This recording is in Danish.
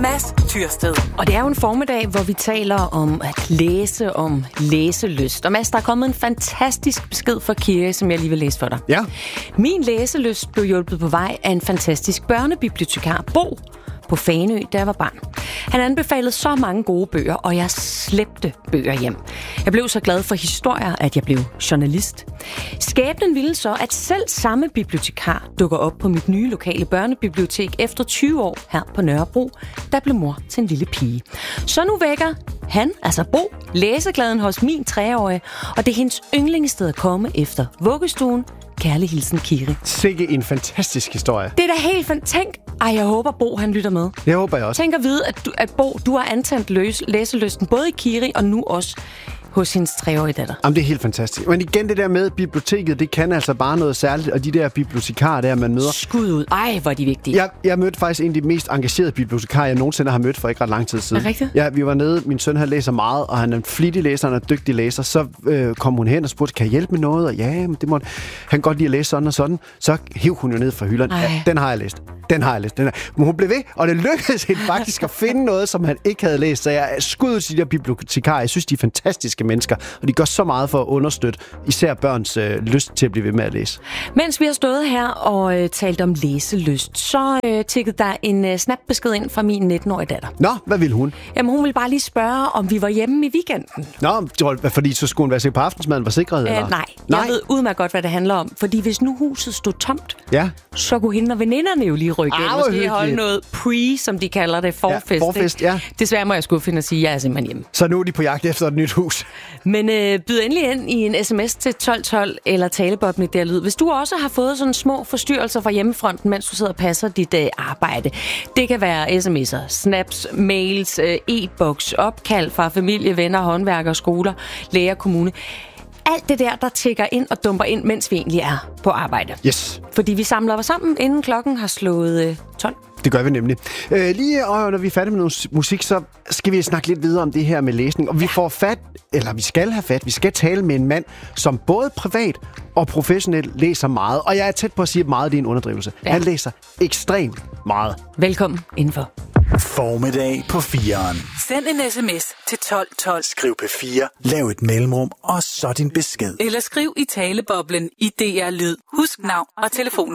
Mads Tyrsted. Og det er jo en formiddag, hvor vi taler om at læse, om læselyst. Og Mads, der er kommet en fantastisk besked fra Kiri, som jeg lige vil læse for dig. Ja. Min læselyst blev hjulpet på vej af en fantastisk børnebibliotekar, Bo, på Fanø, da jeg var barn. Han anbefalede så mange gode bøger, og jeg slæbte bøger hjem. Jeg blev så glad for historier, at jeg blev journalist. Skæbnen ville så, at selv samme bibliotekar dukker op på mit nye lokale børnebibliotek efter 20 år her på Nørrebro, der blev mor til en lille pige. Så nu vækker han, altså Bo, læseglæden hos min 3-årige, og det er hendes yndlingssted at komme efter vuggestuen. Kærlig hilsen, Kiri. Sikke en fantastisk historie. Det er da helt fantastisk. Ej, jeg håber, Bo han lytter med. Det håber jeg også. Tænk at vide, at Bo, du har antændt læselysten både i Kiri og nu også hos hendes 3-årige datter. Jamen, det er helt fantastisk. Men igen, det der med biblioteket, det kan altså bare noget særligt. Og de der bibliotekarer der, man møder. Skud ud. Ej, hvor er de vigtige. Jeg mødte faktisk en af de mest engagerede bibliotekarer, jeg nogensinde har mødt for ikke ret lang tid siden. Er det rigtigt? Ja, vi var nede. Min søn, han læser meget, og han er en flittig læser, han er en dygtig læser. Så kom hun hen og spurgte, kan jeg hjælpe med noget? Og ja, men det måtte han godt lide at læse sådan og sådan. Så hiv hun jo ned fra hylderne. Ja, den har jeg læst. Men hun blev ved, og det lykkedes hende faktisk at finde noget, som han ikke havde læst. Så jeg skud til de der bibliotekarer. Jeg synes, de er fantastiske mennesker, og de gør så meget for at understøtte især børns lyst til at blive ved med at læse. Mens vi har stået her og talt om læselyst, så tikkede der en snapbesked ind fra min 19-årige datter. Nå, hvad ville hun? Jamen, hun ville bare lige spørge, om vi var hjemme i weekenden. Nå, fordi så skulle hun være sikker på, at aftensmaden var sikret, eller? Nej, jeg ved udmærket godt, hvad det handler om. Fordi hvis nu huset stod tomt, så kunne hende og veninderne jo lige rykke ind. Måske holde noget som de kalder det, forfest. Ja, forfest, ja. Desværre må jeg skuffe hende og sige, at jeg er simpelthen hjemme. Så nu er de på jagt efter et nyt hus. Men byd endelig ind i en sms til 1212 eller taleboblen i der lyd. Hvis du også har fået sådan små forstyrrelser fra hjemmefronten, mens du sidder og passer dit arbejde. Det kan være sms'er, snaps, mails, e-boks, opkald fra familie, venner, håndværkere, skoler, læger, kommune. Alt det der tikker ind og dumper ind, mens vi egentlig er på arbejde. Yes. Fordi vi samler os sammen, inden klokken har slået 12. Det gør vi nemlig. Lige når vi er færdige med noget musik, så skal vi snakke lidt videre om det her med læsning. Og vi vi skal tale med en mand, som både privat og professionelt læser meget. Og jeg er tæt på at sige, at meget det er en underdrivelse. Ja. Han læser ekstremt meget. Velkommen indenfor. Formiddag på 4'eren. Send en sms til 1212. Skriv P4, lav et mellemrum, og så din besked. Eller skriv i taleboblen i DR Lyd. Husk navn og telefon.